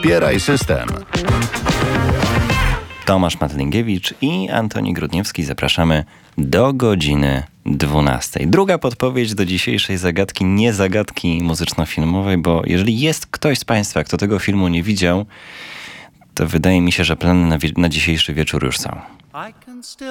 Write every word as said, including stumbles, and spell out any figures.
Wspieraj system. Tomasz Matlingiewicz i Antoni Grudniewski. Zapraszamy do godziny dwunastej. Druga podpowiedź do dzisiejszej zagadki, nie zagadki muzyczno-filmowej, bo jeżeli jest ktoś z Państwa, kto tego filmu nie widział, to wydaje mi się, że plany na, wie- na dzisiejszy wieczór już są.